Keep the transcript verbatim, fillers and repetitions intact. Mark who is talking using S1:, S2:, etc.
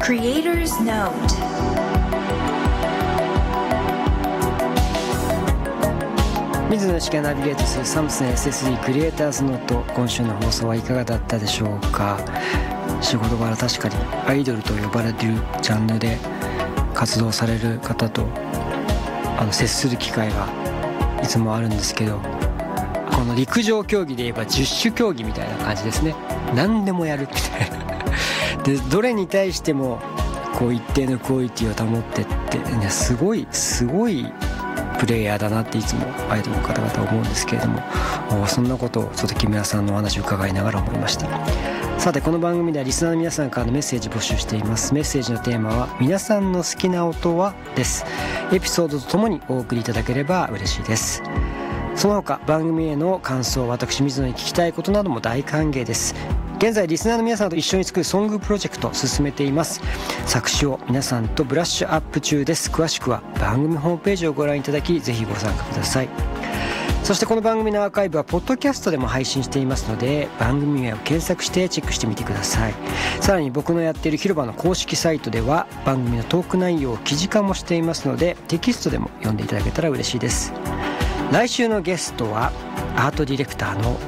S1: Creator's Note。
S2: 水野しかナビゲートするサムスン エスエスディー クリエイターズノート、今週の放送はいかがだったでしょうか。仕事柄確かにアイドルと呼ばれているジャンルで活動される方とあの接する機会がいつもあるんですけど、この陸上競技で言えば十種競技みたいな感じですね。何でもやるみたいなでどれに対してもこう一定のクオリティを保ってって、ね、すごいすごいプレイヤーだなっていつもアイドルの方々は思うんですけれども、そんなことをちょっと木村さんのお話を伺いながら思いました。さてこの番組ではリスナーの皆さんからのメッセージ募集しています。メッセージのテーマは皆さんの好きな音はです。エピソードとともにお送りいただければ嬉しいです。その他番組への感想、私水野に聞きたいことなども大歓迎です。現在リスナーの皆さんと一緒に作るソングプロジェクトを進めています。作詞を皆さんとブラッシュアップ中です。詳しくは番組ホームページをご覧いただき、ぜひご参加ください。そしてこの番組のアーカイブはポッドキャストでも配信していますので、番組名を検索してチェックしてみてください。さらに僕のやっている広場の公式サイトでは番組のトーク内容を記事化もしていますので、テキストでも読んでいただけたら嬉しいです。来週のゲストはアートディレクターの